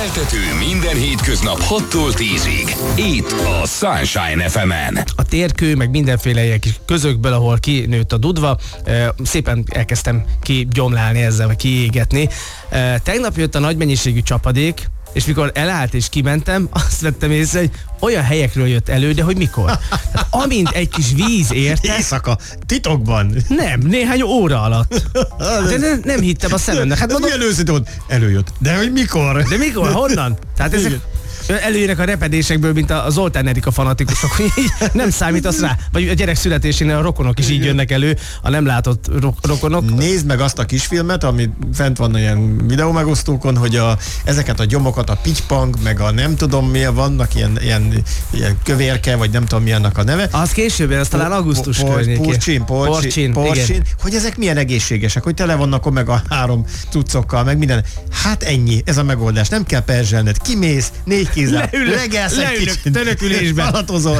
Keltető minden hétköznap 6-tól 10-ig. Itt a Sunshine FM-en. A térkő, meg mindenféle ilyen kis közökből, ahol kinőtt a dudva, szépen elkezdtem kigyomlálni ezzel, vagy kiégetni. Tegnap jött a nagy mennyiségű csapadék, és mikor elállt és kimentem, azt vettem észre, hogy olyan helyekről jött elő, de hogy mikor. Hát, amint egy kis víz érte... Éjszaka, titokban. Nem, néhány óra alatt. De nem hittem a szememnek. Hát mondom, milyen őszintén volt? Előjött. De hogy mikor? De mikor? Honnan? Tehát ezek... Előjönnek a repedésekből, mint a Zoltán Erika fanatikusok, hogy nem számítasz rá. Vagy a gyerek születésénél a rokonok is így jönnek elő, a nem látott rokonok. Nézd meg azt a kisfilmet, ami fent van ilyen videó megosztókon, hogy ezeket a gyomokat, a pitypang, meg a nem tudom milyen, vannak ilyen kövérke, vagy nem tudom mi annak a neve. Az később, az talán augusztus környékén. Porcsin, hogy ezek milyen egészségesek, hogy tele vannak omega 3 cuccokkal, meg minden. Hát ennyi, ez a megoldás. Nem kell perzselned, kimész, 4 kézzel, legelsz egy kicsit, tönökülésben. Falatozol,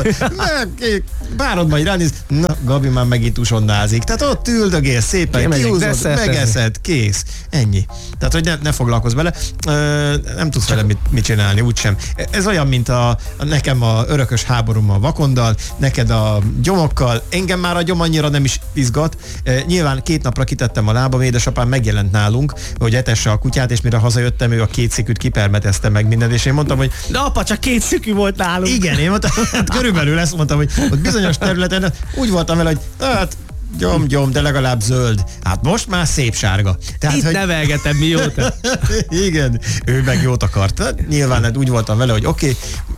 bárod majd ránéz, na, Gabi már megint usonnázik. Tehát ott üldögél szépen, kihúzod, megeszed, kész. Ennyi. Tehát, hogy ne foglalkozz bele. Nem tudsz vele mit csinálni, úgysem. Ez olyan, mint nekem a örökös háborúm a vakondal, neked a gyomokkal. Engem már a gyom annyira nem is izgat. Nyilván 2 napra kitettem a lábam, édesapám megjelent nálunk, hogy etesse a kutyát, és mire hazajöttem, ő a 2 sziküt kipermetezte meg mindent, és én mondtam, hogy de apa, csak 2 szükű volt nálunk. Igen, én mondtam, hát körülbelül ezt mondtam, hogy ott bizonyos területen úgy voltam vele, hogy hát gyom, de legalább zöld. Hát most már szép sárga. Tehát, itt nevelgetem mióta. Igen, ő meg jót akart. Hát, nyilván hát úgy voltam vele, hogy oké,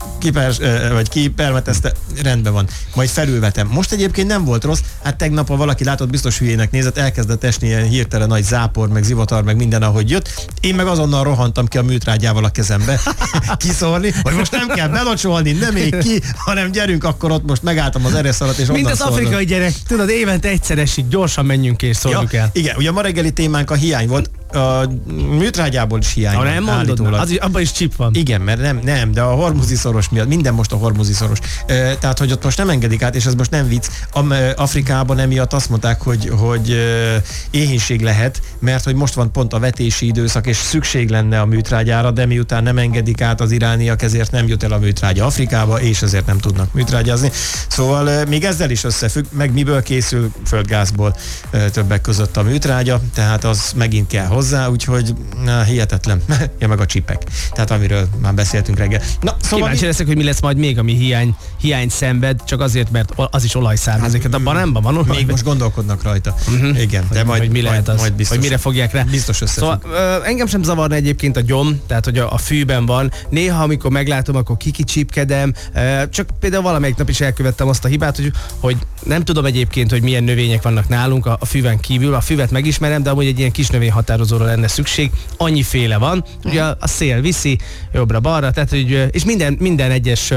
kipermetezte, rendben van. Majd felülvetem. Most egyébként nem volt rossz. Hát tegnap, ha valaki látott, biztos hülyének nézett, elkezdett esni ilyen hirtelen nagy zápor, meg zivatar, meg minden, ahogy jött. Én meg azonnal rohantam ki a műtrágyával a kezembe kiszórni, hogy most nem kell belocsolni, nem még ki, hanem gyerünk, akkor ott most megálltam az eresz alatt, és mint az afrikai gyerek, tudod, évente egyszer esik, gyorsan menjünk és szóljuk el. Igen, ugye a ma reggeli témánk a hiány volt, a műtrágyából is hiány van. Nem mondod, abban is csip van. Igen, mert nem, de a hormuzi szoros miatt, minden most a hormuzi szoros. Tehát, hogy ott most nem engedik át, és ez most nem vicc. Afrikában emiatt azt mondták, hogy éhínség lehet, mert hogy most van pont a vetési időszak, és szükség lenne a műtrágyára, de miután nem engedik át az irániak, ezért nem jut el a műtrágya Afrikába, és ezért nem tudnak műtrágyázni. Szóval még ezzel is összefügg, meg miből készül, földgázból többek között a műtrágya, tehát az megint kell hozzá, úgyhogy hihetetlen. Ja, meg a csipek. Tehát amiről már beszéltünk reggel. Na, szóval kíváncsi leszek, hogy mi lesz majd még, ami hiány szenved, csak azért, mert az is olajszármazik. Hát abban nem van olaj. Még most gondolkodnak rajta. Igen, de majd mi lehet az, majd biztos, hogy mire fogják rá. Biztos összefügg. Szóval engem sem zavarna egyébként a gyom, tehát hogy a fűben van. Néha, amikor meglátom, akkor kikicsípkedem. Csak például valamelyik nap is elkövettem azt a hibát, hogy nem tudom egyébként, hogy milyen növények vannak nálunk a füven kívül. A füvet megismerem, de amúgy egy ilyen kis növényhatározóra lenne szükség. Annyiféle van. Ugye a szél viszi jobbra-balra, tehát hogy, és minden egyes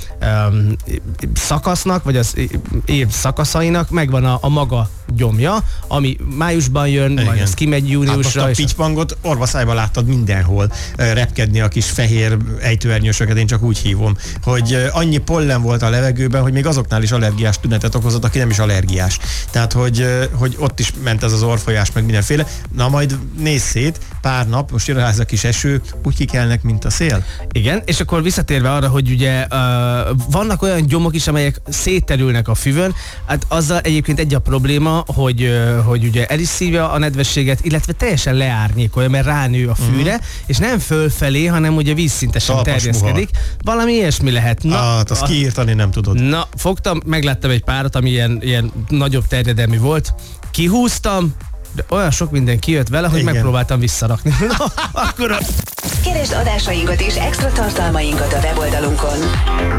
szakasznak, vagy az év szakaszainak megvan a maga gyomja, ami májusban jön, igen. Majd ez kimegy júniusra. Hát most a pitypangot orvaszájban láttad mindenhol repkedni a kis fehér ejtőernyősöket, én csak úgy hívom, hogy annyi pollen volt a levegőben, hogy még azoknál is allergiás tünetet okozott, aki nem is allergiás. Tehát, hogy ott is ment ez az orrfolyás, meg mindenféle. Na majd nézz szét, pár nap, most jön ez a kis eső, úgy kikelnek, mint a szél. Igen, és akkor visszatérve arra, hogy ugye vannak olyan gyomok is, amelyek szétterülnek a füvön, hát azzal egyébként egy a probléma, hogy ugye el is szívja a nedvességet, illetve teljesen leárnyékolja, mert ránő a fűre, és nem fölfelé, hanem ugye vízszintesen terjeszkedik. Valami ilyesmi lehet. Na, azt kiírtani nem tudod. Na, megláttam egy párat, ami ilyen nagyobb terjedelmű volt, kihúztam, de olyan sok minden kijött vele, hogy igen. Megpróbáltam visszarakni. Na, akkor keresd adásainkat és extra tartalmainkat a weboldalunkon.